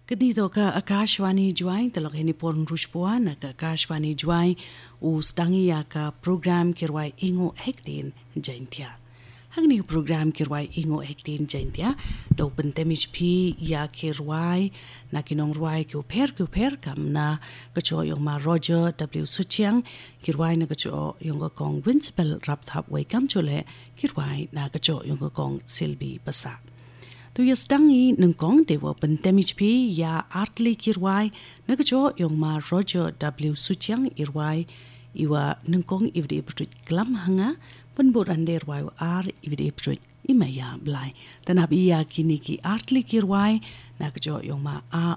Kadito ka Akashwani Juai talok hinipon rushpuan na ka Akashwani Juai ustangi ya ka program kirwai ingo hektin jaintia. Hangni program kirwai ingo hektin jaintia do pentemich pi ya kirwai na kinong ruai kyo per kam na kacho yung ma Roger W. Suchiang kirwai na kacho yung kong Winsbel Rapthap Wai Kam Chole kirwai na kacho yung kong Silbi Basa. Tu yastangi nengkong dewa pentemich pi ya artli kirwai nagajo yung ma Roger W. Suchiang irwai iwa nengkong ivdi ipruit klam hanga penbur ande irwai ar ivdi ipruit imaya blai tanab iya kini ki artli kirwai nagajo yung ma a